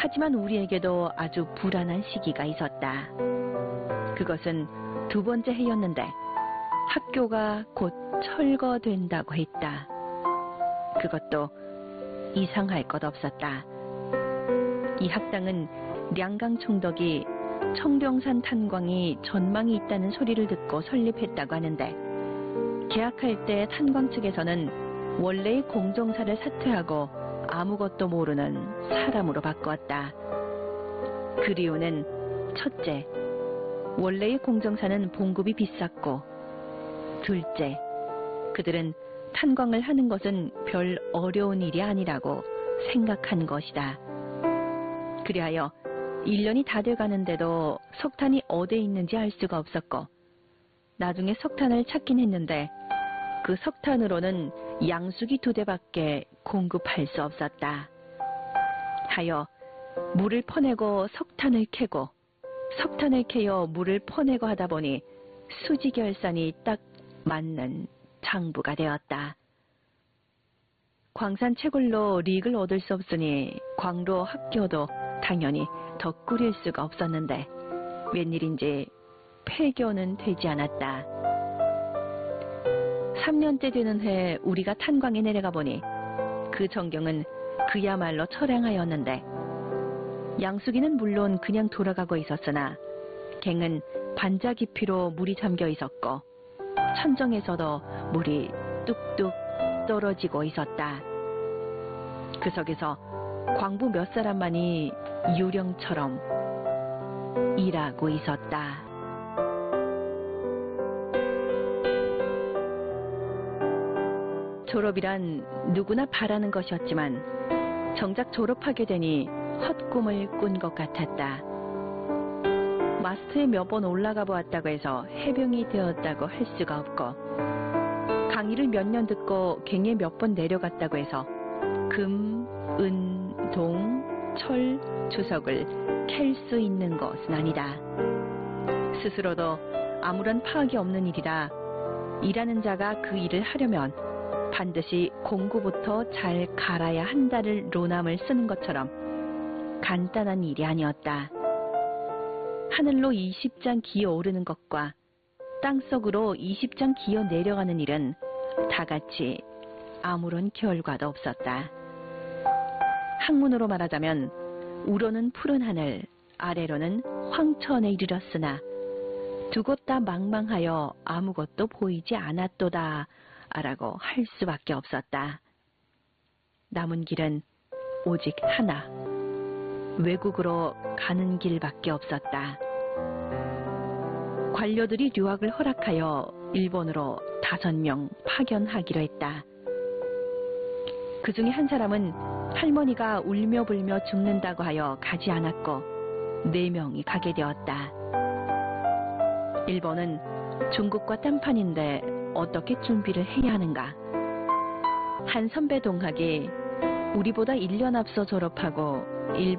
하지만 우리에게도 아주 불안한 시기가 있었다. 그것은 두 번째 해였는데 학교가 곧 철거된다고 했다. 그것도 이상할 것 없었다. 이 학당은 량강 총독이 청룡산 탄광이 전망이 있다는 소리를 듣고 설립했다고 하는데, 계약할 때 탄광 측에서는 원래의 공정사를 사퇴하고 아무것도 모르는 사람으로 바꾸었다. 그 이유는 첫째, 원래의 공정사는 봉급이 비쌌고, 둘째, 그들은 탄광을 하는 것은 별 어려운 일이 아니라고 생각한 것이다. 그리하여 1년이 다 돼가는데도 석탄이 어디에 있는지 알 수가 없었고, 나중에 석탄을 찾긴 했는데 그 석탄으로는 양수기 2대밖에 공급할 수 없었다. 하여 물을 퍼내고 석탄을 캐고, 석탄을 캐어 물을 퍼내고 하다 보니 수지결산이 딱 맞는 장부가 되었다. 광산 채굴로 리익을 얻을 수 없으니 광로 학교도 당연히 더 꾸릴 수가 없었는데 웬일인지 폐교는 되지 않았다. 3년째 되는 해 우리가 탄광에 내려가 보니 그 전경은 그야말로 처량하였는데, 양수기는 물론 그냥 돌아가고 있었으나 갱은 반자 깊이로 물이 잠겨 있었고 천정에서도 물이 뚝뚝 떨어지고 있었다. 그 속에서 광부 몇 사람만이 유령처럼 일하고 있었다. 졸업이란 누구나 바라는 것이었지만 정작 졸업하게 되니 헛꿈을 꾼 것 같았다. 마스터에 몇 번 올라가 보았다고 해서 해병이 되었다고 할 수가 없고, 강의를 몇 년 듣고 갱에 몇 번 내려갔다고 해서 금, 은, 동, 철, 주석을 캘 수 있는 것은 아니다. 스스로도 아무런 파악이 없는 일이라 일하는 자가 그 일을 하려면 반드시 공구부터 잘 갈아야 한다를 로남을 쓰는 것처럼 간단한 일이 아니었다. 하늘로 20장 기어 오르는 것과 땅속으로 20장 기어 내려가는 일은 다 같이 아무런 결과도 없었다. 학문으로 말하자면 우로는 푸른 하늘, 아래로는 황천에 이르렀으나 두 곳 다 망망하여 아무것도 보이지 않았도다 라고 할 수밖에 없었다. 남은 길은 오직 하나, 외국으로 가는 길밖에 없었다. 관료들이 유학을 허락하여 일본으로 5명 파견하기로 했다. 그 중에 한 사람은 할머니가 울며 불며 죽는다고 하여 가지 않았고 4명이 가게 되었다. 일본은 중국과 딴판인데 어떻게 준비를 해야 하는가? 한 선배 동학이 우리보다 1년 앞서 졸업하고 일본